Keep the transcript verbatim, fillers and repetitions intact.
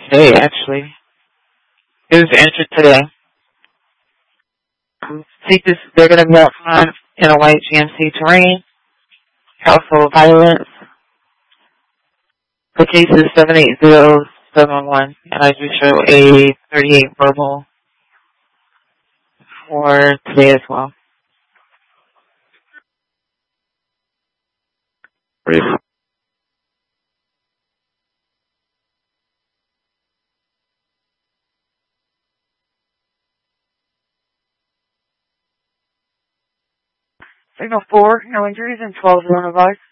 today, actually. It was entered today. Um, see this, they're going to be out front in a white G M C Terrain. Household violence. The case is seven eight zero seven one, and I do show a thirty-eight verbal for today as well. Brief. Signal four, no injuries, and twelve zone advice.